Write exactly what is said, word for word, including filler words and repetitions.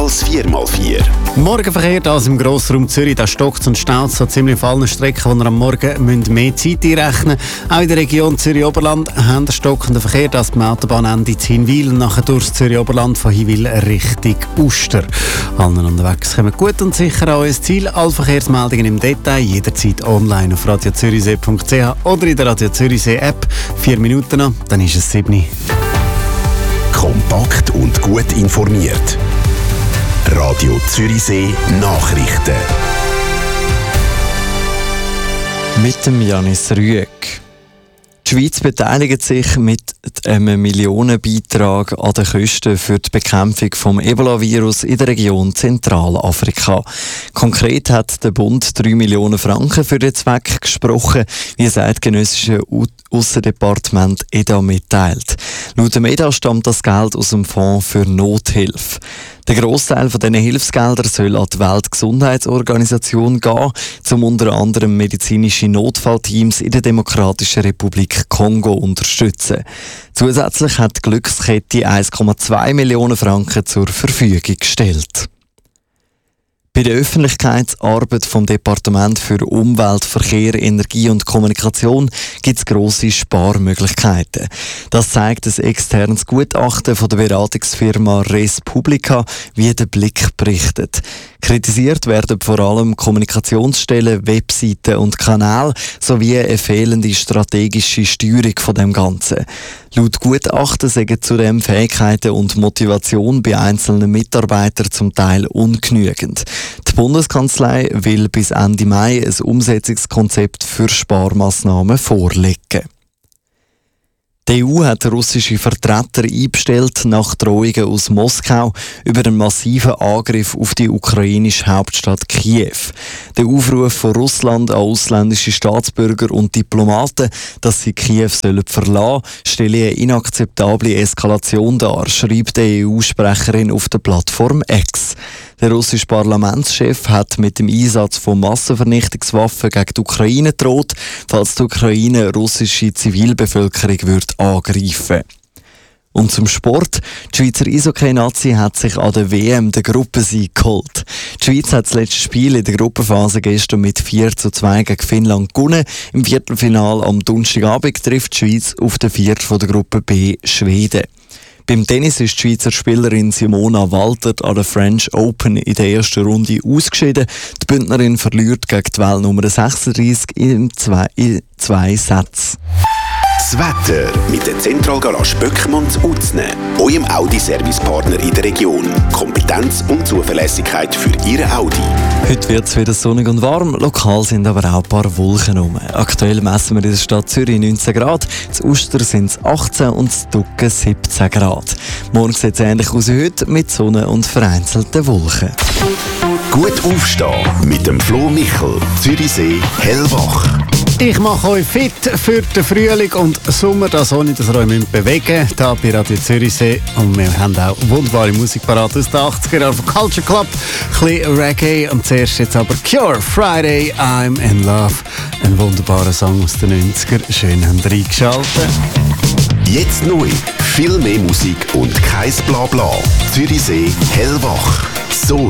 als vier mal vier. Morgenverkehr hier im Grossraum Zürich, da stockt und staut so ziemlich auf allen Strecken, wo wir am Morgen müssen mehr Zeit einrechnen müssen. Auch in der Region Zürich-Oberland haben wir stockenden Verkehr, das beim Autobahnende zu Hinwil und nachher durchs Zürich-Oberland von Hinwil Richtung Uster. Allen unterwegs kommen gut und sicher an euer Ziel. Alle Verkehrsmeldungen im Detail jederzeit online auf radio zürichsee punkt c h oder in der Radio Zürichsee App. Vier Minuten noch, dann ist es sieben. Kompakt und gut informiert. Radio Zürichsee Nachrichten. Mit dem Janis Rüegg. Die Schweiz beteiligt sich mit einem Millionenbeitrag an den Kosten für die Bekämpfung des Ebola-Virus in der Region Zentralafrika. Konkret hat der Bund drei Millionen Franken für den Zweck gesprochen, wie das eidgenössische Aussendepartement E D A mitteilt. Laut dem E D A stammt das Geld aus dem Fonds für Nothilfe. Der Grossteil von diesen Hilfsgeldern soll an die Weltgesundheitsorganisation gehen, um unter anderem medizinische Notfallteams in der Demokratischen Republik Kongo zu unterstützen. Zusätzlich hat die Glückskette eins Komma zwei Millionen Franken zur Verfügung gestellt. Bei der Öffentlichkeitsarbeit vom Departement für Umwelt, Verkehr, Energie und Kommunikation gibt es grosse Sparmöglichkeiten. Das zeigt ein externes Gutachten von der Beratungsfirma Res Publica, wie der Blick berichtet. Kritisiert werden vor allem Kommunikationsstellen, Webseiten und Kanäle sowie eine fehlende strategische Steuerung von dem Ganzen. Laut Gutachten sagen zudem Fähigkeiten und Motivation bei einzelnen Mitarbeitern zum Teil ungenügend. Die Bundeskanzlei will bis Ende Mai ein Umsetzungskonzept für Sparmaßnahmen vorlegen. Die E U hat russische Vertreter einbestellt nach Drohungen aus Moskau über einen massiven Angriff auf die ukrainische Hauptstadt Kiew. Der Aufruf von Russland an ausländische Staatsbürger und Diplomaten, dass sie Kiew sollen verlassen, stelle eine inakzeptable Eskalation dar, schreibt die E U-Sprecherin auf der Plattform X. Der russische Parlamentschef hat mit dem Einsatz von Massenvernichtungswaffen gegen die Ukraine gedroht, falls die Ukraine russische Zivilbevölkerung wird angreifen. Und zum Sport. Die Schweizer Eishockey-Nazi hat sich an der W M den Gruppensieg geholt. Die Schweiz hat das letzte Spiel in der Gruppenphase gestern mit vier zu zwei gegen Finnland gewonnen. Im Viertelfinale am Donnerstagabend trifft die Schweiz auf den Vierten von der Gruppe B Schweden. Beim Tennis ist die Schweizer Spielerin Simona Walter an der French Open in der ersten Runde ausgeschieden. Die Bündnerin verliert gegen die Weltnummer sechsunddreissig in zwei, in zwei Sätzen. Das Wetter mit der Zentralgarage Böckmanns Utzne, eurem Audi-Servicepartner in der Region. Kompetenz und Zuverlässigkeit für Ihre Audi. Heute wird es wieder sonnig und warm, lokal sind aber auch ein paar Wolken rum. Aktuell messen wir in der Stadt Zürich neunzehn Grad, in Uster sind es achtzehn und in Ducken siebzehn Grad. Morgen sieht es ähnlich aus wie heute, mit Sonne und vereinzelten Wolken. Gut aufstehen mit dem Flo Michel, Zürichsee hellwach. Ich mache euch fit für den Frühling und Sommer, das ohne dass ihr euch bewegen müsst, hier bei Radio Zürichsee. Und wir haben auch wunderbare Musik parat aus den achtziger Jahren von Culture Club, ein bisschen Reggae und zuerst jetzt aber Cure, Friday, I'm in Love. Ein wunderbarer Song aus den neunziger. Schön haben ihr eingeschaltet. Jetzt neu, viel mehr Musik und kein Blabla. Zürichsee hellwach. So